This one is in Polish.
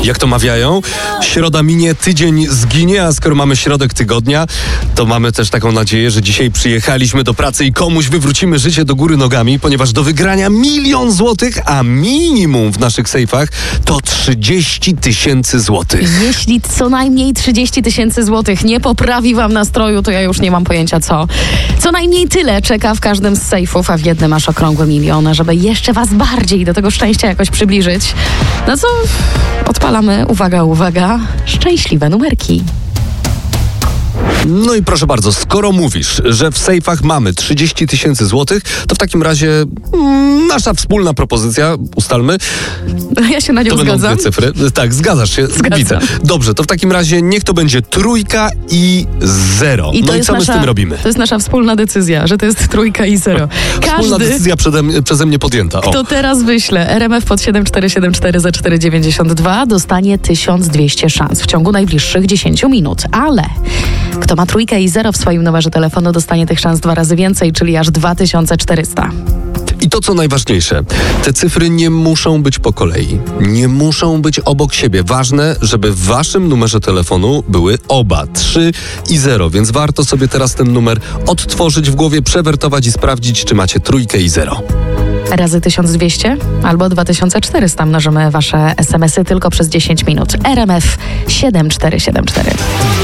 Jak to mawiają? Środa minie, tydzień zginie, a skoro mamy środek tygodnia, to mamy też taką nadzieję, że dzisiaj przyjechaliśmy do pracy i komuś wywrócimy życie do góry nogami, ponieważ do wygrania 1 000 000 złotych, a minimum w naszych sejfach to 30 000 złotych. Jeśli co najmniej 30 000 złotych nie poprawi wam nastroju, to ja już nie mam pojęcia co. Co najmniej tyle czeka w każdym z sejfów, a w jednym aż okrągłe miliony, żeby jeszcze was bardziej do tego szczęścia jakoś przybliżyć. No co? Odpalamy, uwaga, szczęśliwe numerki. No i proszę bardzo, skoro mówisz, że w sejfach mamy 30 000 złotych, to w takim razie nasza wspólna propozycja, ustalmy. Ja się na nią zgadzam. To będą 2 cyfry. Tak, zgadzasz się, widzę. Dobrze, to w takim razie niech to będzie 3 i 0. I no i co my z tym robimy? To jest nasza wspólna decyzja, że to jest 3 i 0. Wspólna decyzja przeze mnie podjęta. Kto teraz wyśle RMF pod 7474 za 4,92 dostanie 1200 szans w ciągu najbliższych 10 minut. Ale kto ma 3 i 0 w swoim numerze telefonu, dostanie tych szans 2 razy więcej, czyli aż 2400. I to, co najważniejsze, te cyfry nie muszą być po kolei. Nie muszą być obok siebie. Ważne, żeby w waszym numerze telefonu były oba 3 i 0, więc warto sobie teraz ten numer odtworzyć w głowie, przewertować i sprawdzić, czy macie 3 i 0. Razy 1200 albo 2400 mnożymy wasze SMS-y tylko przez 10 minut. RMF 7474.